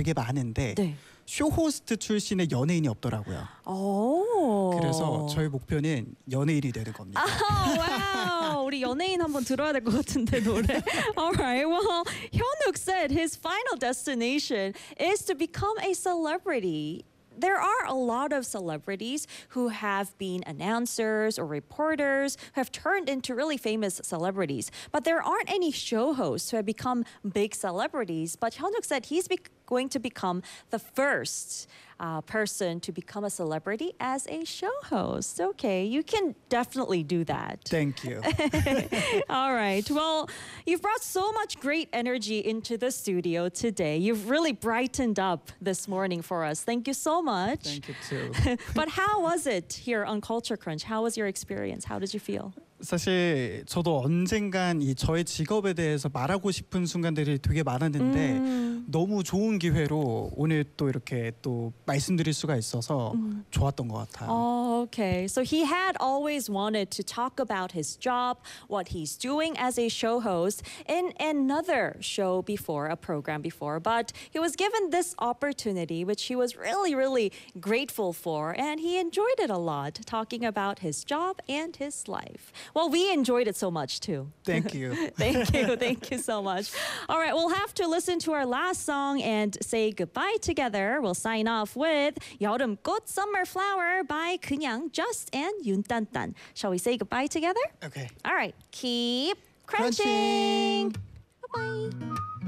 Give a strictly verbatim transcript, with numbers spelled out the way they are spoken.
되게 많은데 네. 쇼호스트 출신의 연예인이 없더라고요. 오. 그래서 저희 목표는 연예인이 되는 겁니다. 아, 와우. 우리 연예인 한번 들어야 될 것 같은데 노래. Alright, well, Hyunwook said his final destination is to become a celebrity. There are a lot of celebrities who have been announcers or reporters who have turned into really famous celebrities. But there aren't any show hosts who have become big celebrities. But Hyunwook said he's be- going to become the first uh, person to become a celebrity as a show host. Okay, you can definitely do that. Thank you. All right. Well, you've brought so much great energy into the studio today. You've really brightened up this morning for us. Thank you so much. Thank you too. But how was it here on Culture Crunch? How was your experience? How did you feel? 사실 저도 언젠간 이 저의 직업에 대해서 말하고 싶은 순간들이 되게 많았는데 음. 너무 좋은 기회로 오늘 또 이렇게 또 말씀드릴 수가 있어서 음. 좋았던 것 같아요. Oh, okay. So he had always wanted to talk about his job, what he's doing as a show host in another show before, a program before. But he was given this opportunity, which he was really, really grateful for. And he enjoyed it a lot, talking about his job and his life. Well, we enjoyed it so much too. Thank you. Thank you. Thank you so much. All right, we'll have to listen to our last song and say goodbye together. We'll sign off with 여름꽃 Summer Flower by 그냥 Just and 윤딴딴. Shall we say goodbye together? Okay. All right, keep crunching. Crunching. Bye-bye.